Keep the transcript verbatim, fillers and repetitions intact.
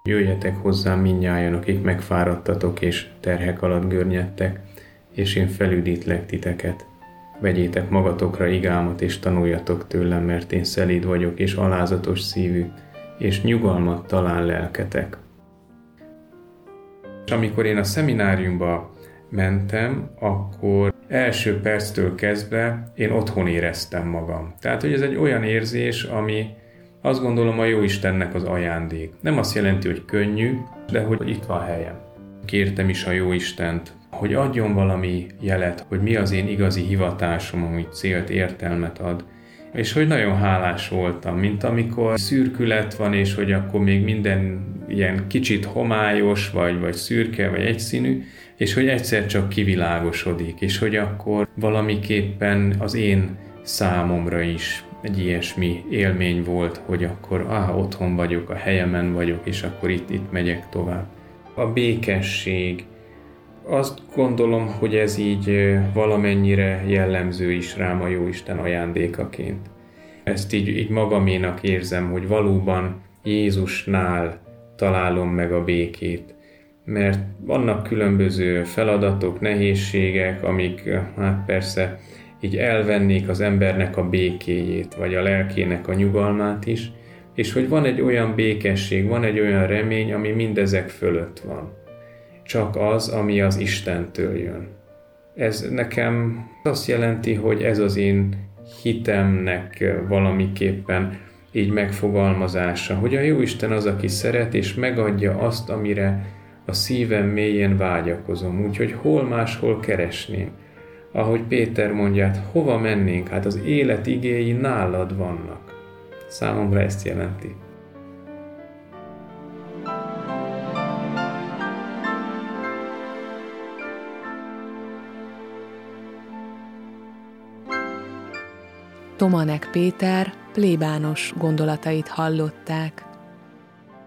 Jöjjetek hozzám mindnyájan, akik megfáradtatok és terhek alatt görnyedtek, és én felüdítlek titeket. Vegyétek magatokra igámat, és tanuljatok tőlem, mert én szelíd vagyok, és alázatos szívű, és nyugalmat talál lelketek. És amikor én a szemináriumba mentem, akkor első perctől kezdve én otthon éreztem magam. Tehát, hogy ez egy olyan érzés, ami azt gondolom a Jóistennek az ajándék. Nem azt jelenti, hogy könnyű, de hogy itt van helyem. Kértem is a Jóistent, hogy adjon valami jelet, hogy mi az én igazi hivatásom, ami célt, értelmet ad. És hogy nagyon hálás voltam, mint amikor szürkület van, és hogy akkor még minden ilyen kicsit homályos, vagy, vagy szürke, vagy egyszínű, és hogy egyszer csak kivilágosodik, és hogy akkor valamiképpen az én számomra is egy ilyesmi élmény volt, hogy akkor áh, otthon vagyok, a helyemen vagyok, és akkor itt, itt megyek tovább. A békesség, azt gondolom, hogy ez így valamennyire jellemző is rám a Jóisten ajándékaként. Ezt így, így magaménak érzem, hogy valóban Jézusnál találom meg a békét. Mert vannak különböző feladatok, nehézségek, amik hát persze így elvennék az embernek a békéjét, vagy a lelkének a nyugalmát is, és hogy van egy olyan békesség, van egy olyan remény, ami mindezek fölött van. Csak az, ami az Istentől jön. Ez nekem azt jelenti, hogy ez az én hitemnek valamiképpen így megfogalmazása, hogy a Jóisten az, aki szeret, és megadja azt, amire a szívem mélyén vágyakozom, úgyhogy hol máshol keresném. Ahogy Péter mondja, hát hova mennénk? Hát az élet igéi nálad vannak. Számomra ezt jelenti. Tomanek Péter plébános gondolatait hallották.